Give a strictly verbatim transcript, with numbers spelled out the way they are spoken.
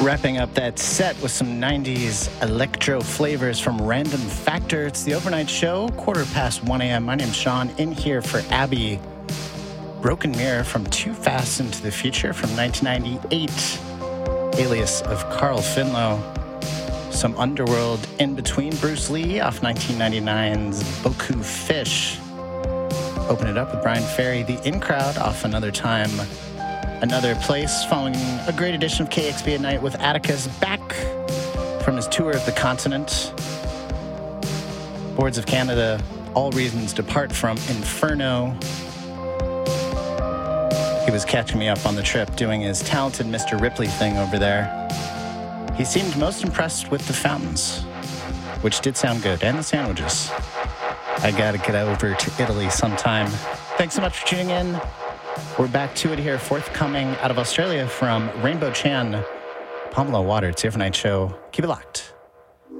Wrapping up that set with some nineties electro flavors from Random Factor. It's the Overnight Show, quarter past one a.m. My name's Sean, in here for Abby. Broken Mirror from Too Fast Into the Future from nineteen ninety-eight. Alias of Carl Finlow. Some Underworld in between Bruce Lee off nineteen ninety-nine's Boku Fish. Open it up with Brian Ferry. The In Crowd off Another Time, Another Place, following a great edition of K X B at Night with Atticus back from his tour of the continent. Boards of Canada, All Reasons Depart from Inferno. He was catching me up on the trip doing his talented Mister Ripley thing over there. He seemed most impressed with the fountains, which did sound good, and the sandwiches. I gotta get over to Italy sometime. Thanks so much for tuning in. We're back to it here, forthcoming out of Australia from Rainbow Chan, Pamela Water. It's the Overnight Show. Keep it locked.